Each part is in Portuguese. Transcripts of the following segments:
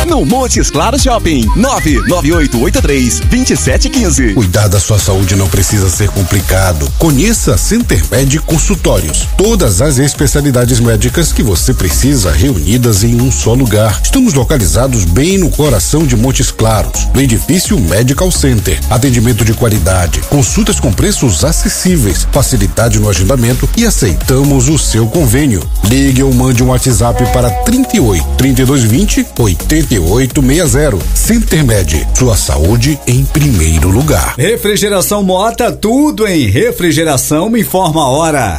no Montes Claros Shopping. 99883-2715. Cuidar da sua saúde não precisa ser complicado. Conheça a CenterMed Consultórios. Todas as especialidades médicas que você precisa reunidas em um só lugar. Estamos localizados bem no coração de Montes Claros, no edifício Medical Center. Atendimento de qualidade, consultas com preços acessíveis, facilidade no agendamento e aceitamos o seu convênio. Ligue ou mande um WhatsApp para 38 3220 8860. CenterMed, sua saúde em primeiro lugar. Refrigeração Mota, tudo em refrigeração. Me informa a hora.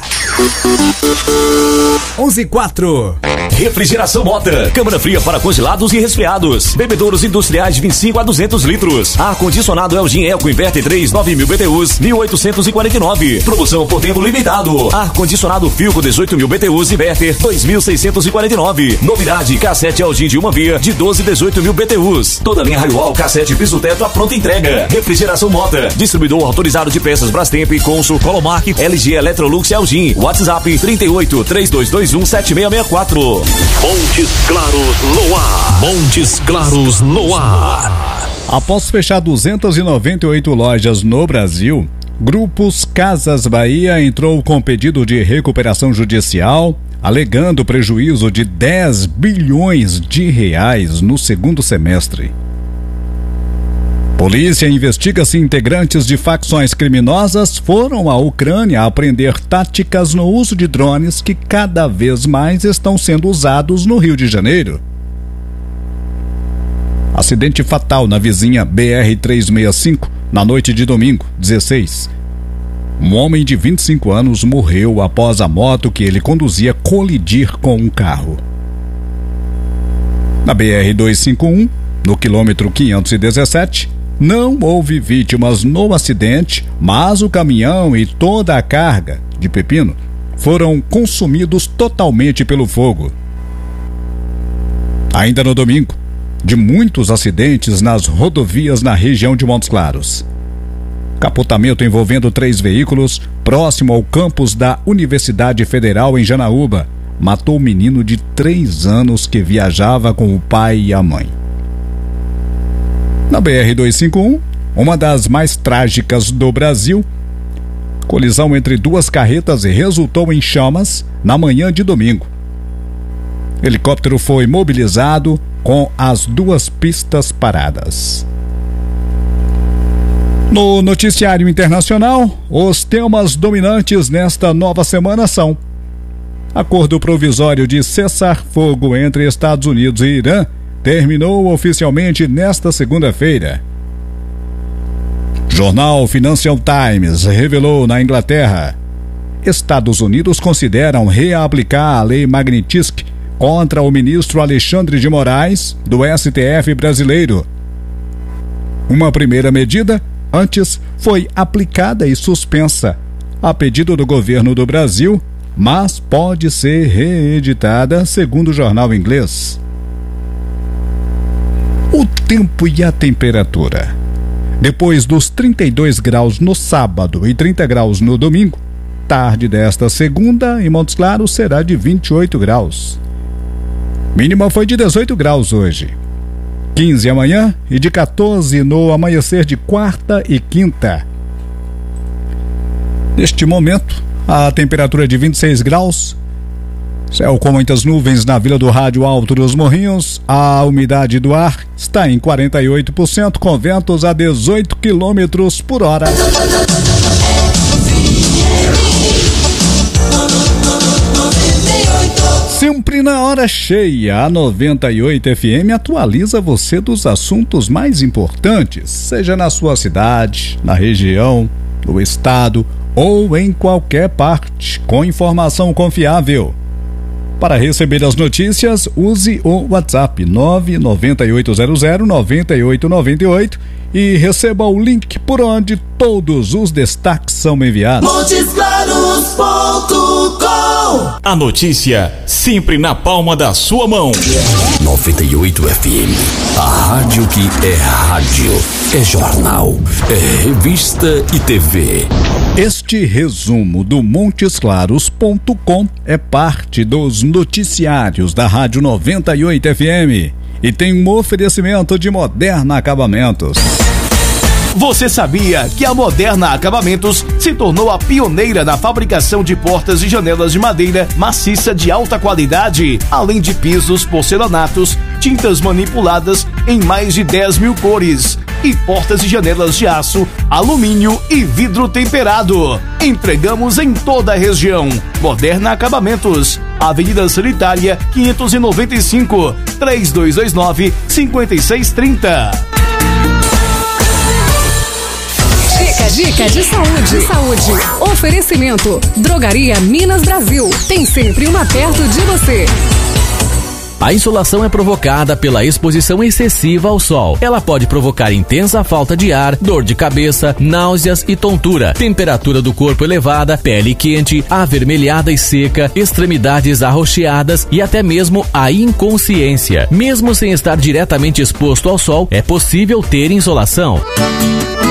11:04. Refrigeração Mota, câmara fria para congelados e resfriados, bebedouros industriais de 25 a 200 litros, ar-condicionado Elgin Eco Inverter 3 9.000 BTUs 1.849, promoção por tempo limitado, ar-condicionado Filco 18.000 BTUs Inverter 2.649, novidade, cassete Elgin de uma via de 12 18.000 BTUs, toda linha Raiwall, cassete piso teto à pronta entrega. Refrigeração Mota, distribuidor autorizado de peças Brastemp, Consul, Colomark, LG, Electrolux e Elgin. WhatsApp 38 3221 7664. Montes Claros no ar. Montes Claros no ar. Após fechar 298 lojas no Brasil, Grupos Casas Bahia entrou com pedido de recuperação judicial, alegando prejuízo de 10 bilhões de reais no segundo semestre. Polícia investiga se integrantes de facções criminosas foram à Ucrânia aprender táticas no uso de drones que cada vez mais estão sendo usados no Rio de Janeiro. Acidente fatal na vizinha BR-365 na noite de domingo, 16. Um homem de 25 anos morreu após a moto que ele conduzia colidir com um carro. Na BR-251, no quilômetro 517, não houve vítimas no acidente, mas o caminhão e toda a carga de pepino foram consumidos totalmente pelo fogo. Ainda no domingo, de muitos acidentes nas rodovias na região de Montes Claros. Capotamento envolvendo 3 veículos próximo ao campus da Universidade Federal em Janaúba matou um menino de 3 anos que viajava com o pai e a mãe. Na BR-251, uma das mais trágicas do Brasil, colisão entre 2 carretas resultou em chamas na manhã de domingo. Helicóptero foi mobilizado com as 2 pistas paradas. No noticiário internacional, os temas dominantes nesta nova semana são: acordo provisório de cessar-fogo entre Estados Unidos e Irã terminou oficialmente nesta segunda-feira. Jornal Financial Times revelou na Inglaterra: Estados Unidos consideram reaplicar a lei Magnitsky contra o ministro Alexandre de Moraes, do STF brasileiro. Uma primeira medida antes foi aplicada e suspensa a pedido do governo do Brasil, mas pode ser reeditada, segundo o jornal inglês. O tempo e a temperatura. Depois dos 32 graus no sábado e 30 graus no domingo, tarde desta segunda em Montes Claros será de 28 graus. Mínima foi de 18 graus hoje. 15 amanhã e de 14 no amanhecer de quarta e quinta. Neste momento, a temperatura é de 26 graus. Céu com muitas nuvens na Vila do Rádio Alto dos Morrinhos. A umidade do ar está em 48%, com ventos a 18 quilômetros por hora. Sempre na hora cheia, a 98 FM atualiza você dos assuntos mais importantes, seja na sua cidade, na região, no estado ou em qualquer parte, com informação confiável. Para receber as notícias, use o WhatsApp 998009898 e receba o link por onde todos os destaques são enviados. MontesClaros.com. A notícia sempre na palma da sua mão. 98 FM, a rádio que é rádio, é jornal, é revista e TV. Este resumo do MontesClaros.com é parte dos noticiários da Rádio 98 FM e tem um oferecimento de Moderna Acabamentos. Você sabia que a Moderna Acabamentos se tornou a pioneira na fabricação de portas e janelas de madeira maciça de alta qualidade, além de pisos, porcelanatos, tintas manipuladas em mais de 10 mil cores e portas e janelas de aço, alumínio e vidro temperado. Entregamos em toda a região. Moderna Acabamentos, Avenida Sanitária 595, 3229-5630. Dica de saúde. Oferecimento. Drogaria Minas Brasil. Tem sempre uma perto de você. A insolação é provocada pela exposição excessiva ao sol. Ela pode provocar intensa falta de ar, dor de cabeça, náuseas e tontura, temperatura do corpo elevada, pele quente, avermelhada e seca, extremidades arroxeadas e até mesmo a inconsciência. Mesmo sem estar diretamente exposto ao sol, é possível ter insolação.